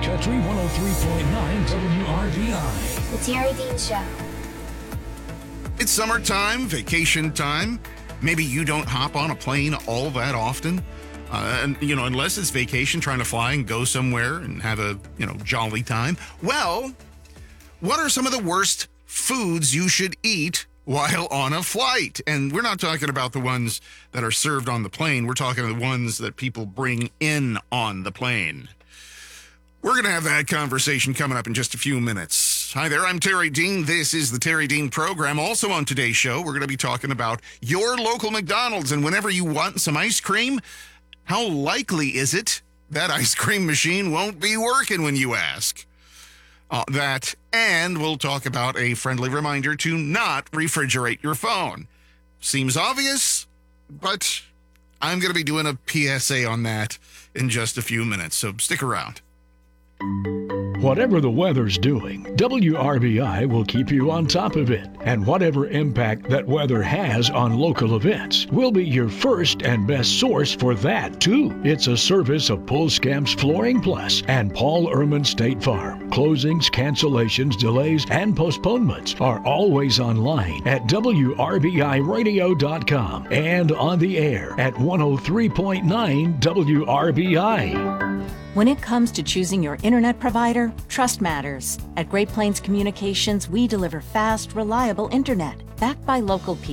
Country 103.9 WRBI. The Terry Dean Show. It's summertime, vacation time. Maybe you don't hop on a plane all that often. Unless it's vacation, trying to fly and go somewhere and have a, jolly time. Well, what are some of the worst foods you should eat while on a flight? And we're not talking about the ones that are served on the plane. We're talking the ones that people bring in on the plane. We're going to have that conversation coming up in just a few minutes. Hi there, I'm Terry Dean. This is the Terry Dean program. Also on today's show, we're going to be talking about your local McDonald's. And whenever you want some ice cream, how likely is it that ice cream machine won't be working when you ask? And we'll talk about a friendly reminder to not refrigerate your phone. Seems obvious, but I'm going to be doing a PSA on that in just a few minutes, so stick around. Whatever the weather's doing, WRBI will keep you on top of it. And whatever impact that weather has on local events, we'll be your first and best source for that, too. It's a service of Pulskamps Flooring Plus and Paul Ehrman State Farm. Closings, cancellations, delays, and postponements are always online at WRBIRadio.com and on the air at 103.9 WRBI. When it comes to choosing your internet provider, trust matters. At Great Plains Communications, we deliver fast, reliable internet backed by local people.